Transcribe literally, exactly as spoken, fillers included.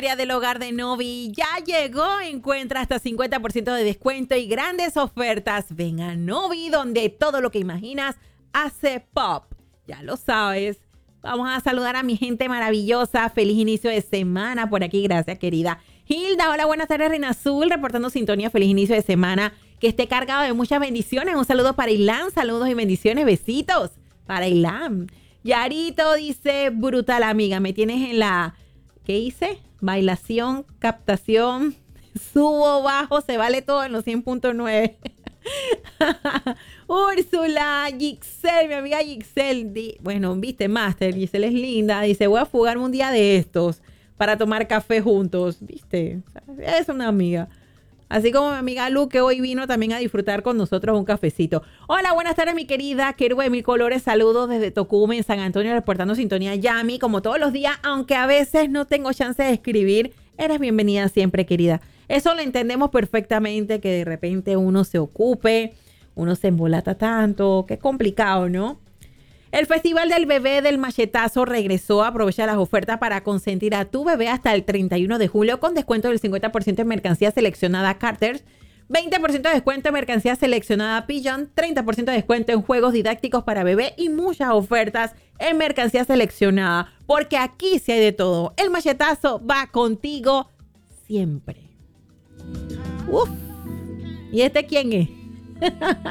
Feria del Hogar de Novi ya llegó. Encuentra hasta cincuenta por ciento de descuento y grandes ofertas. Ven a Novi, donde todo lo que imaginas hace pop. Ya lo sabes. Vamos a saludar a mi gente maravillosa. Feliz inicio de semana por aquí. Gracias, querida Hilda. Hola, buenas tardes, Reina Azul. Reportando sintonía. Feliz inicio de semana. Que esté cargado de muchas bendiciones. Un saludo para Ilan. Saludos y bendiciones. Besitos para Ilan. Yarito dice, brutal, amiga. Me tienes en la... ¿Qué hice? Bailación, captación, subo, bajo, se vale todo en los cien punto nueve. Úrsula, Gixel, mi amiga Gixel. Di, bueno, viste, Master, Gixel es linda. Dice, voy a fugarme un día de estos para tomar café juntos. Viste, es una amiga. Así como mi amiga Lu, que hoy vino también a disfrutar con nosotros un cafecito. Hola, buenas tardes, mi querida Querube de Mil Colores. Saludos desde Tocumen, San Antonio, reportando sintonía Yami, como todos los días, aunque a veces no tengo chance de escribir. Eres bienvenida siempre, querida. Eso lo entendemos perfectamente, que de repente uno se ocupe, uno se embolata tanto. Qué complicado, ¿no? El Festival del Bebé del Machetazo regresó. Aprovecha las ofertas para consentir a tu bebé hasta el treinta y uno de julio con descuento del cincuenta por ciento en mercancía seleccionada Carter's, veinte por ciento de descuento en mercancía seleccionada Pigeon, treinta por ciento de descuento en juegos didácticos para bebé y muchas ofertas en mercancía seleccionada. Porque aquí sí hay de todo. El Machetazo va contigo siempre. Uf. ¿Y este quién es?